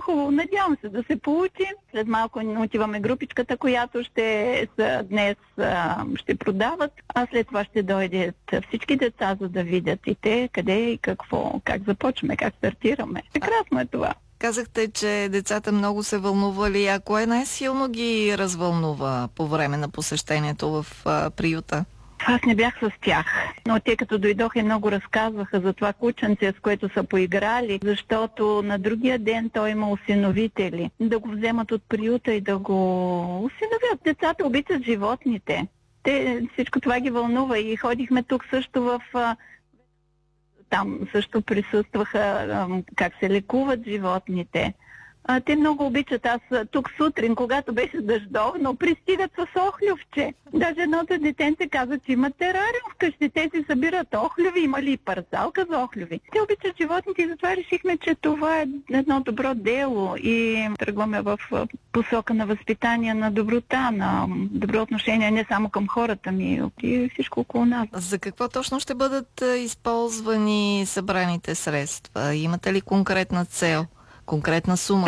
хубаво. Надявам се да се получи. След малко отиваме групичката, която днес ще продават, а след това ще дойдат всички деца, за да видят и те къде и какво, как започваме, как стартираме. Прекрасно е това. Казахте, че децата много се вълнували. А кое най-силно ги развълнува по време на посещението в приюта? Аз не бях с тях, но те като дойдоха и много разказваха за това кученце, с което са поиграли, защото на другия ден той има усиновители. Да го вземат от приюта и да го усиновят. Децата обичат животните. Всичко това ги вълнува и ходихме тук също там също присъстваха как се лекуват животните. Те много обичат. Аз тук сутрин, когато беше дъждовно, пристигат с охлювче. Даже едното детенце каза, че има терариум вкъщи. Те си събират охлюви, имали и парцалка за охлюви. Те обичат животните и затова решихме, че това е едно добро дело и тръгваме в посока на възпитание на доброта, на добро отношение не само към хората ми, и всичко около нас. За какво точно ще бъдат използвани събраните средства? Имате ли конкретна цел? Конкретна сума?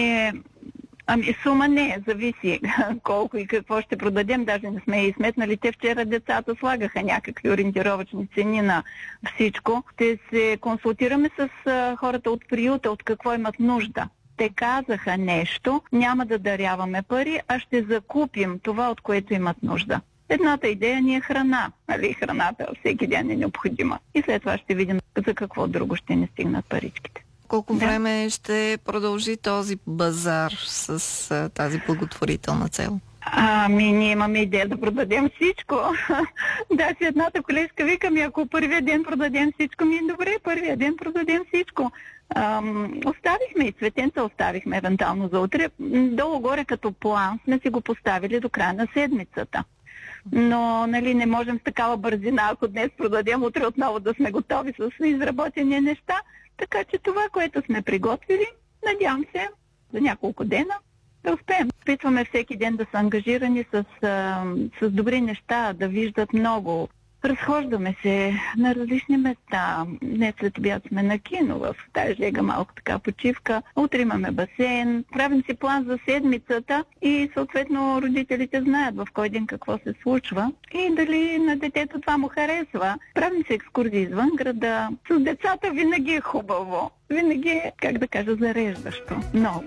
Сума не, зависи колко и какво ще продадем. Даже не сме и сметнали. Те вчера децата слагаха някакви ориентировъчни цени на всичко. Ще се консултираме с хората от приюта, от какво имат нужда. Те казаха нещо, няма да даряваме пари, а ще закупим това, от което имат нужда. Едната идея ни е храна. Храната всеки ден е необходима. И след това ще видим за какво друго ще ни стигнат паричките. Колко време ще продължи този базар с тази благотворителна цел? Ние имаме идея да продадем всичко. Даже едната колежка вика ми, ако първия ден продадем всичко, добре, първия ден продадем всичко. Оставихме и цветенца, оставихме евентуално за утре. Долу-горе като план сме си го поставили до края на седмицата. Но не можем с такава бързина, ако днес продадем, утре отново да сме готови с изработени неща. Така че това, което сме приготвили, надявам се за няколко дена да успеем. Опитваме всеки ден да са ангажирани с добри неща, да виждат много. Разхождаме се на различни места. Днес след обяд сме на кино, в тази жега малко така почивка. Утре имаме басейн. Правим си план за седмицата и съответно родителите знаят в кой ден какво се случва и дали на детето това му харесва. Правим си екскурзии извън града. С децата винаги е хубаво. Винаги е, зареждащо. Много.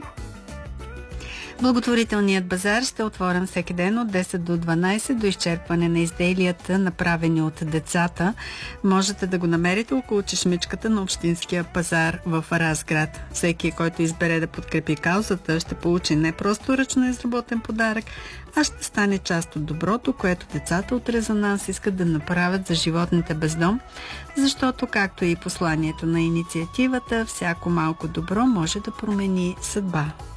Благотворителният базар ще е отворен всеки ден от 10 до 12 до изчерпване на изделията, направени от децата. Можете да го намерите около чешмичката на Общинския пазар в Разград. Всеки, който избере да подкрепи каузата, ще получи не просто ръчно изработен подарък, а ще стане част от доброто, което децата от Резонанс искат да направят за животните без дом, защото, както и посланието на инициативата, всяко малко добро може да промени съдба.